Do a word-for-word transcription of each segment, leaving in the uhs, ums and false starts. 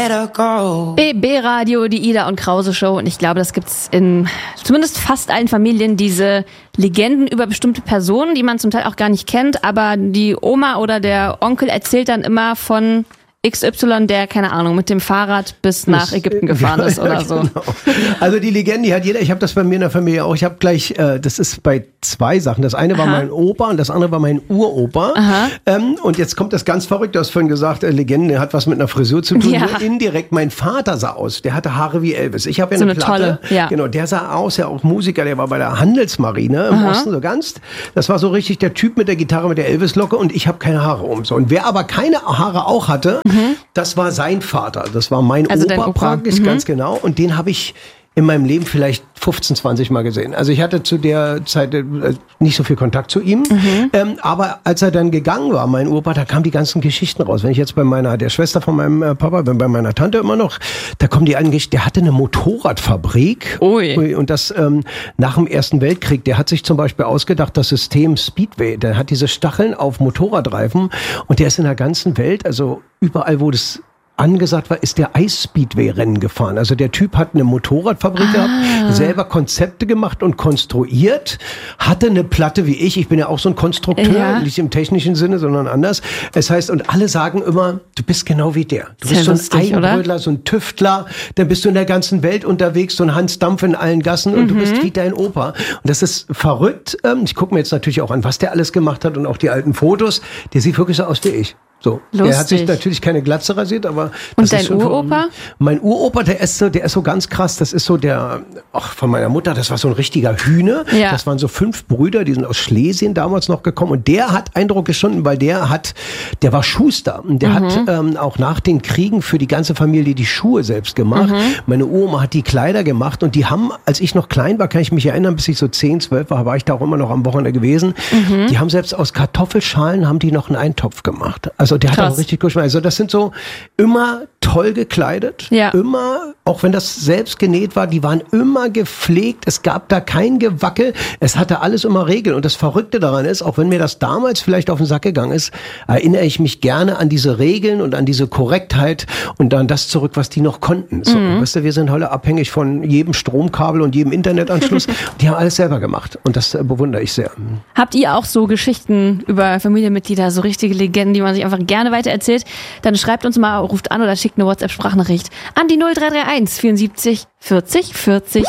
let her go. B B-Radio, die Ida und Krause Show. Und ich glaube, das gibt's in zumindest fast allen Familien, diese Legenden über bestimmte Personen, die man zum Teil auch gar nicht kennt. Aber die Oma oder der Onkel erzählt dann immer von X Y, der, keine Ahnung, mit dem Fahrrad bis nach Ägypten gefahren ist oder so. Genau. Also die Legende, die hat jeder, ich habe das bei mir in der Familie auch, ich habe gleich, äh, das ist bei zwei Sachen, das eine war Aha. mein Opa und das andere war mein Uropa. Ähm, und jetzt kommt das ganz verrückt, du hast vorhin gesagt, äh, Legende hat was mit einer Frisur zu tun. Ja. Nur indirekt, mein Vater sah aus, der hatte Haare wie Elvis. Ich habe ja so eine, eine Platte. Tolle, ja. Genau, der sah aus, ja auch Musiker, der war bei der Handelsmarine im Aha. Osten so ganz. Das war so richtig der Typ mit der Gitarre, mit der Elvis-Locke und ich habe keine Haare um. So. Und wer aber keine Haare auch hatte, mhm. das war sein Vater. Das war mein also Opa, Opa. praktisch, mhm. ganz genau. Und den habe ich in meinem Leben vielleicht fünfzehn, zwanzig Mal gesehen. Also ich hatte zu der Zeit äh, nicht so viel Kontakt zu ihm. Mhm. Ähm, aber als er dann gegangen war, mein Opa, da kamen die ganzen Geschichten raus. Wenn ich jetzt bei meiner, der Schwester von meinem äh, Papa bin, bei meiner Tante immer noch, da kommen die alten Geschichten. Der hatte eine Motorradfabrik. Ui. Und das ähm, nach dem Ersten Weltkrieg. Der hat sich zum Beispiel ausgedacht, das System Speedway. Der hat diese Stacheln auf Motorradreifen und der ist in der ganzen Welt, also überall, wo das angesagt war, ist der Eisspeedway-Rennen gefahren. Also der Typ hat eine Motorradfabrik ah. gehabt, selber Konzepte gemacht und konstruiert, hatte eine Platte wie ich. Ich bin ja auch so ein Konstrukteur, ja. nicht im technischen Sinne, sondern anders. Es heißt, und alle sagen immer, du bist genau wie der. Du bist so ein lustig, Eigenbrötler, oder? So ein Tüftler, dann bist du in der ganzen Welt unterwegs, so ein Hans Dampf in allen Gassen und mhm. du bist wie dein Opa. Und das ist verrückt. Ich gucke mir jetzt natürlich auch an, was der alles gemacht hat und auch die alten Fotos. Der sieht wirklich so aus wie ich. So, lustig. Der hat sich natürlich keine Glatze rasiert, aber und dein Uropa? Mein Uropa, der ist so, der ist so ganz krass. Das ist so der, ach, von meiner Mutter. Das war so ein richtiger Hühne. Ja. Das waren so fünf Brüder, die sind aus Schlesien damals noch gekommen. Und der hat Eindruck geschunden, weil der hat, der war Schuster. Und der mhm. hat ähm, auch nach den Kriegen für die ganze Familie die Schuhe selbst gemacht. Mhm. Meine Uroma hat die Kleider gemacht und die haben, als ich noch klein war, kann ich mich erinnern, bis ich so zehn, zwölf war, war ich da auch immer noch am Wochenende gewesen. Mhm. Die haben selbst aus Kartoffelschalen haben die noch einen Eintopf gemacht. Also der Krass. Hat auch richtig gut. Also das sind so immer toll gekleidet, ja. immer, auch wenn das selbst genäht war, die waren immer gepflegt, es gab da kein Gewackel, es hatte alles immer Regeln. Und das Verrückte daran ist, auch wenn mir das damals vielleicht auf den Sack gegangen ist, erinnere ich mich gerne an diese Regeln und an diese Korrektheit und an das zurück, was die noch konnten. So, mhm. weißt du, wir sind heute abhängig von jedem Stromkabel und jedem Internetanschluss. Die haben alles selber gemacht und das bewundere ich sehr. Habt ihr auch so Geschichten über Familienmitglieder, so richtige Legenden, die man sich einfach gerne weiter erzählt? Dann schreibt uns mal, ruft an oder schickt eine WhatsApp-Sprachnachricht an die null drei drei eins vierundsiebzig vierzig vierzig.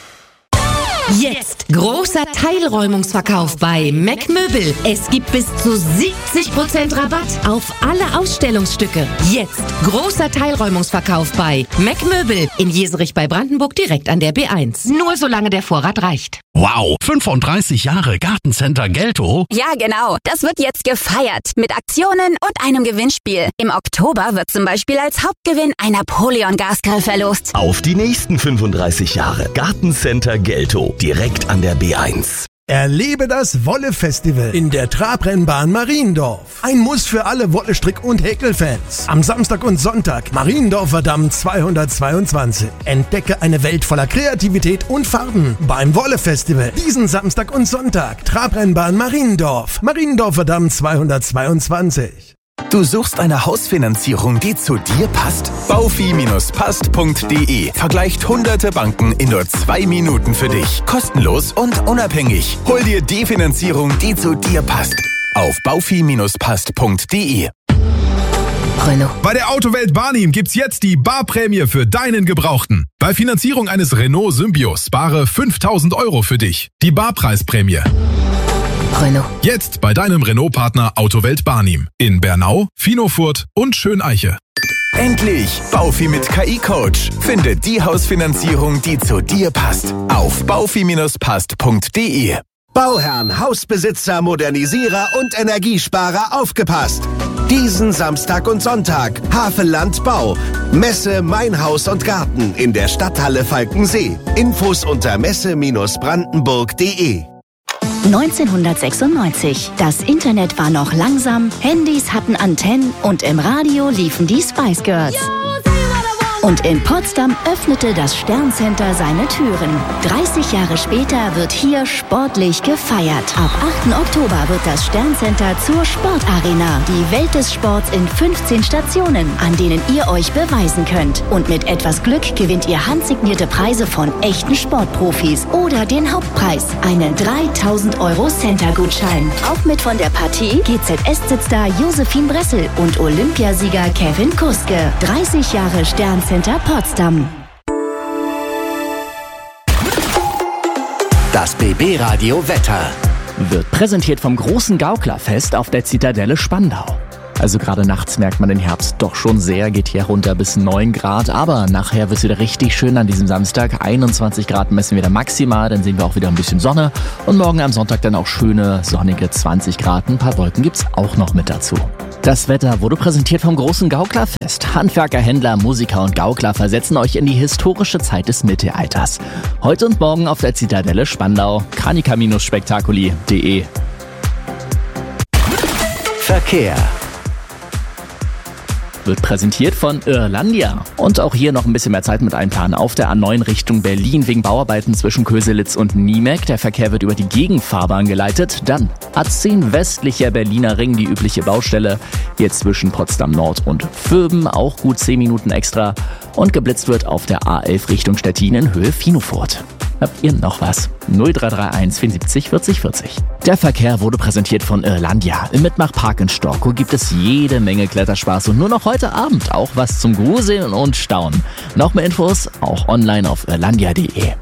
Jetzt großer Teilräumungsverkauf bei Mac Möbel. Es gibt bis zu siebzig Prozent Rabatt auf alle Ausstellungsstücke. Jetzt großer Teilräumungsverkauf bei Mac Möbel in Jeserich bei Brandenburg direkt an der B eins. Nur solange der Vorrat reicht. Wow, fünfunddreißig Jahre Gartencenter Geltow? Ja, genau. Das wird jetzt gefeiert mit Aktionen und einem Gewinnspiel. Im Oktober wird zum Beispiel als Hauptgewinn ein Napoleon-Gasgrill verlost. Auf die nächsten fünfunddreißig Jahre Gartencenter Geltow, direkt an der B eins. Erlebe das Wolle-Festival in der Trabrennbahn Mariendorf. Ein Muss für alle Wolle-Strick- und Häkelfans. Am Samstag und Sonntag Mariendorfer Damm zweihundertzweiundzwanzig. Entdecke eine Welt voller Kreativität und Farben beim Wolle-Festival. Diesen Samstag und Sonntag Trabrennbahn Mariendorf. Mariendorfer Damm zweihundertzweiundzwanzig. Du suchst eine Hausfinanzierung, die zu dir passt? Baufi Bindestrich passt Punkt de vergleicht hunderte Banken in nur zwei Minuten für dich. Kostenlos und unabhängig. Hol dir die Finanzierung, die zu dir passt. Auf Baufi Bindestrich passt Punkt de. Renault. Bei der Autowelt Barnim gibt's jetzt die Barprämie für deinen Gebrauchten. Bei Finanzierung eines Renault Symbio spare fünftausend Euro für dich. Die Barpreisprämie. Renault. Jetzt bei deinem Renault-Partner Autowelt Barnim. In Bernau, Finofurt und Schöneiche. Endlich! Baufi mit K I-Coach. Finde die Hausfinanzierung, die zu dir passt. Auf Baufi Bindestrich passt Punkt de. Bauherren, Hausbesitzer, Modernisierer und Energiesparer aufgepasst! Diesen Samstag und Sonntag Havelland Bau. Messe Mein Haus und Garten in der Stadthalle Falkensee. Infos unter messe Bindestrich brandenburg Punkt de. neunzehnhundertsechsundneunzig. Das Internet war noch langsam, Handys hatten Antennen und im Radio liefen die Spice Girls. Und in Potsdam öffnete das Sterncenter seine Türen. dreißig Jahre später wird hier sportlich gefeiert. Ab achten Oktober wird das Sterncenter zur Sportarena. Die Welt des Sports in fünfzehn Stationen, an denen ihr euch beweisen könnt. Und mit etwas Glück gewinnt ihr handsignierte Preise von echten Sportprofis oder den Hauptpreis, einen dreitausend Euro Center-Gutschein. Auch mit von der Partie G Z S-Star Josephine Bressel und Olympiasieger Kevin Kuske. dreißig Jahre Sterncenter Potsdam. Das B B-Radio Wetter wird präsentiert vom großen Gauklerfest auf der Zitadelle Spandau. Also gerade nachts merkt man den Herbst doch schon sehr, geht hier runter bis neun Grad. Aber nachher wird es wieder richtig schön an diesem Samstag. einundzwanzig Grad messen wir da maximal, dann sehen wir auch wieder ein bisschen Sonne. Und morgen am Sonntag dann auch schöne, sonnige zwanzig Grad. Ein paar Wolken gibt's auch noch mit dazu. Das Wetter wurde präsentiert vom großen Gauklerfest. Handwerker, Händler, Musiker und Gaukler versetzen euch in die historische Zeit des Mittelalters. Heute und morgen auf der Zitadelle Spandau. Kranika Spektakuli punkt de. Verkehr wird präsentiert von Irlandia. Und auch hier noch ein bisschen mehr Zeit mit einplanen. Auf der A neun Richtung Berlin wegen Bauarbeiten zwischen Köselitz und Niemek. Der Verkehr wird über die Gegenfahrbahn geleitet. Dann A zehn westlicher Berliner Ring, die übliche Baustelle. Hier zwischen Potsdam Nord und Vöben, auch gut zehn Minuten extra. Und geblitzt wird auf der A elf Richtung Stettin in Höhe Finofurt. Habt ihr noch was? null drei drei eins vierundsiebzig vierzig vierzig. Der Verkehr wurde präsentiert von Irlandia. Im Mitmachpark in Storkow gibt es jede Menge Kletterspaß und nur noch heute Abend auch was zum Gruseln und Staunen. Noch mehr Infos auch online auf irlandia punkt de.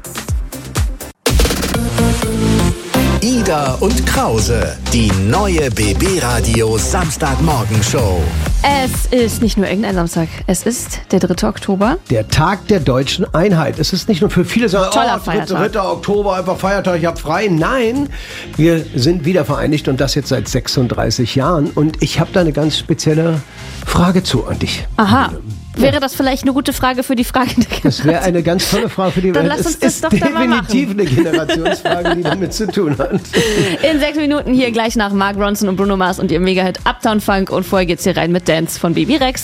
Ida und Krause, die neue B B-Radio Samstagmorgenshow. Es ist nicht nur irgendein Samstag, es ist der dritte Oktober. Der Tag der deutschen Einheit. Es ist nicht nur für viele sagen, Toller oh, Feiertag. dritter Oktober, einfach Feiertag, ich hab frei. Nein, wir sind wieder vereinigt und das jetzt seit sechsunddreißig Jahren. Und ich habe da eine ganz spezielle Frage zu an dich. Aha. Wäre das vielleicht eine gute Frage für die Frage der Generation? Das wäre eine ganz tolle Frage für die Dann Welt. lass uns es das ist doch da mal machen. definitiv eine Generationsfrage, die damit zu tun hat. In sechs Minuten hier gleich nach Mark Ronson und Bruno Mars und ihr Mega-Hit Uptown Funk. Und vorher geht's hier rein mit Dance von Baby Rex.